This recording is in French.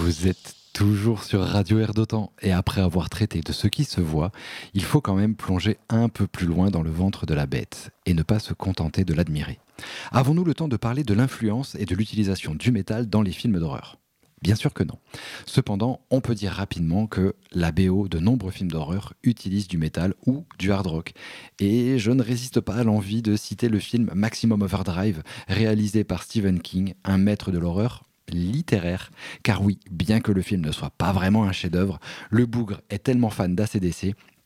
Vous êtes toujours sur Radio Air d'Otan et après avoir traité de ce qui se voit, il faut quand même plonger un peu plus loin dans le ventre de la bête et ne pas se contenter de l'admirer. Avons-nous le temps de parler de l'influence et de l'utilisation du métal dans les films d'horreur? Bien sûr que non. Cependant, on peut dire rapidement que la BO de nombreux films d'horreur utilise du métal ou du hard rock. Et je ne résiste pas à l'envie de citer le film Maximum Overdrive, réalisé par Stephen King, un maître de l'horreur littéraire. Car oui, bien que le film ne soit pas vraiment un chef-d'œuvre, le bougre est tellement fan d'ACDC